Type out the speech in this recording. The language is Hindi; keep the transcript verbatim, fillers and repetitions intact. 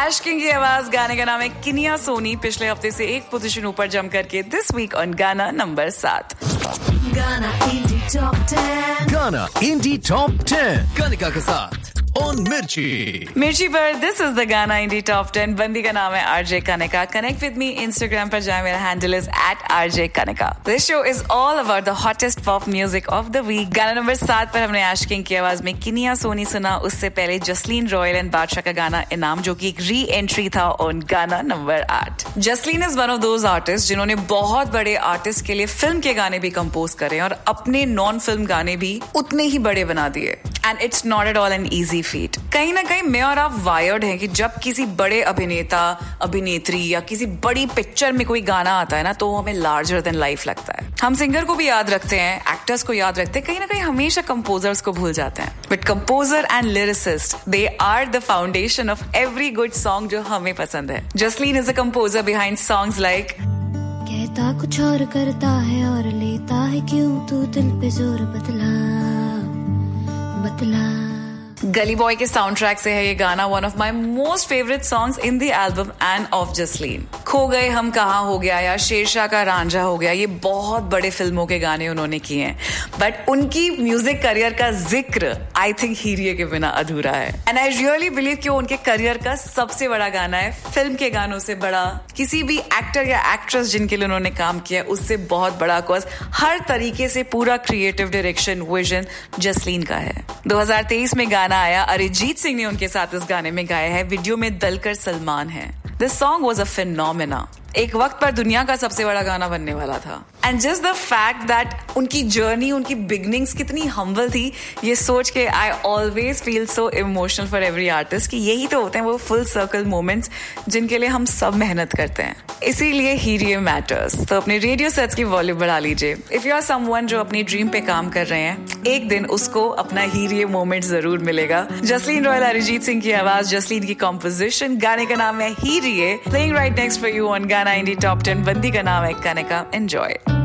आशिकीन की आवाज, गाने का नाम है किनिया सोनी। पिछले हफ्ते से एक पोजीशन ऊपर जम करके दिस वीक ऑन गाना नंबर सात। गाना इंडी टॉप टेन। गाना इंडी टॉप टेन कनिका के साथ ऑन मिर्ची मिर्ची पर दिस इज द गाना इंडी टॉप टेन। बंदी का नाम है RJ Kanika. Connect with me Instagram पर जाए, मेरा handle is eight RJ Kanika. This show is all about the hottest pop music of the week. गाना नंबर सात पर हमने आशिकीन की आवाज में किनिया सोनी सुना। उससे पहले जसलीन रॉयल एंड बादशाह का गाना इनाम, जो कि एक री एंट्री था ऑन गाना नंबर आठ। Jasleen is one of those artist जिन्होंने बहुत बड़े आर्टिस्ट के लिए फिल्म के गाने भी कंपोज करे और अपने नॉन फिल्म गाने भी उतने ही बड़े बना दिए। And it's not at all an easy feet. कहीं ना कहीं मैं और आप वायर्ड हैं कि जब किसी बड़े अभिनेता अभिनेत्री या किसी बड़ी पिक्चर में कोई गाना आता है ना, तो हमें लार्जर देन लाइफ लगता है। हम सिंगर को भी याद रखते हैं, एक्टर्स को याद रखते हैं, कहीं ना कहीं हमेशा कंपोजर्स को भूल जाते हैं। But composer and lyricist, they are the foundation of every good song जो हमें पसंद है। Jasleen is a composer behind songs like कहता कुछ और करता है और लेता है क्यों तू दिल पे जोर, बतला बतला। गली बॉय के साउंड ट्रैक से है ये गाना, one of my most favourite songs in the album end of Jasleen. खो गए हम कहाँ हो गया या शेरशाह का रांझा हो गया, ये बहुत बड़े फिल्मों के गाने उन्होंने किए हैं। बट उनकी म्यूजिक करियर का जिक्र आई थिंक हीरिये के बिना अधूरा है। एंड आई रियली बिलीव कि उनके करियर का सबसे बड़ा गाना है। फिल्म के गानों से बड़ा, किसी भी एक्टर या एक्ट्रेस जिनके लिए उन्होंने काम किया उससे बहुत बड़ा, कॉज हर तरीके से पूरा क्रिएटिव डायरेक्शन विजन जसलीन का है। दो हज़ार तेईस में गाना आया, अरिजीत सिंह ने उनके साथ इस गाने में गाया है। वीडियो में दलकर सलमान है। This song was a phenomena. एक वक्त पर दुनिया का सबसे बड़ा गाना बनने वाला था। And just the fact that उनकी जर्नी, उनकी बिगनिंग्स कितनी हम्बल थी, ये सोच के I always feel so emotional for every artist कि यही तो होते हैं वो फुल सर्कल मोमेंट्स जिनके लिए हम सब मेहनत करते हैं। इसीलिए हीरिये मैटर्स। तो अपने रेडियो सेट्स की वॉल्यूम बढ़ा लीजिए। इफ यू आर समवन जो अपनी ड्रीम पे काम कर रहे हैं, एक दिन उसको अपना हीरिये मोमेंट जरूर मिलेगा। जसलीन रॉयल, अरिजीत सिंह की आवाज, जसलीन की कॉम्पोजिशन, गाने का नाम है हीरिये। Playing right next for you on गाना इंडी टॉप टेन। बंदी का नाम है कनिका। एंजॉय।